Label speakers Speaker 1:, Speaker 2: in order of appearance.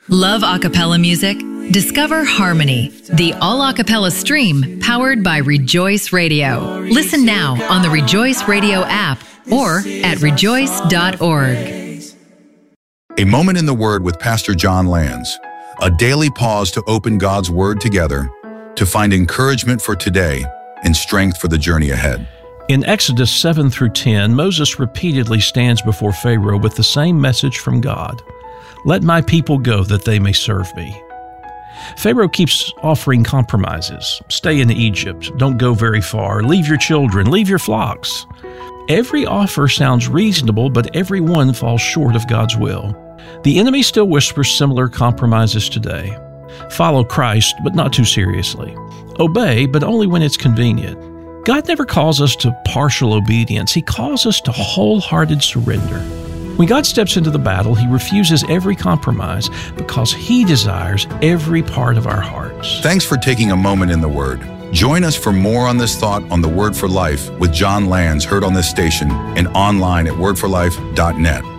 Speaker 1: Love a cappella music? Discover Harmony, the all a cappella stream powered by Rejoice Radio. Listen now on the Rejoice Radio app or at rejoice.org.
Speaker 2: A Moment in the Word with Pastor John Lands. A daily pause to open God's Word together to find encouragement for today and strength for the journey ahead.
Speaker 3: In Exodus 7 through 10, Moses repeatedly stands before Pharaoh with the same message from God. Let my people go that they may serve me. Pharaoh keeps offering compromises. Stay in Egypt. Don't go very far. Leave your children. Leave your flocks. Every offer sounds reasonable, but every one falls short of God's will. The enemy still whispers similar compromises today. Follow Christ, but not too seriously. Obey, but only when it's convenient. God never calls us to partial obedience. He calls us to wholehearted surrender. When God steps into the battle, He refuses every compromise because He desires every part of our hearts.
Speaker 2: Thanks for taking a moment in the Word. Join us for more on this thought on the Word for Life with John Lands, heard on this station and online at wordforlife.net.